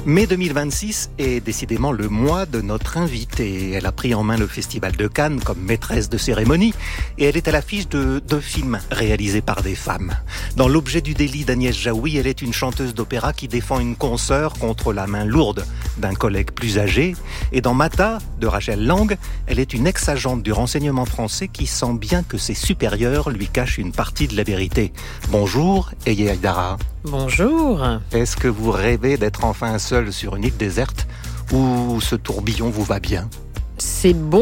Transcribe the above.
Mai 2026 est décidément le mois de notre invitée. Elle a pris en main le Festival de Cannes comme maîtresse de cérémonie et elle est à l'affiche de 2 films réalisés par des femmes. Dans L'objet du délit d'Agnès Jaoui, elle est une chanteuse d'opéra qui défend une consoeur contre la main lourde d'un collègue plus âgé. Et dans Mata, de Rachel Lang, elle est une ex-agente du renseignement français qui sent bien que ses supérieurs lui cachent une partie de la vérité. Bonjour, Eye Haïdara. Bonjour. Est-ce que vous rêvez d'être enfin seul sur une île déserte ou ce tourbillon vous va bien ? C'est bon